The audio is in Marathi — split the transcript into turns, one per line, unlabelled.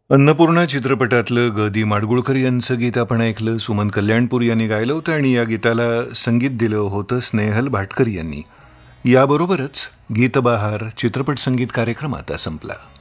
अन्नपूर्णा चित्रपटातलं ग दी माडगुळकर यांचं गीत आपण ऐकलं. सुमन कल्याणपूर यांनी गायलं होतं आणि या गीताला संगीत दिलं होतं स्नेहल भाटकर यांनी. याबरोबरच गीतबहार चित्रपट संगीत कार्यक्रम आता संपला.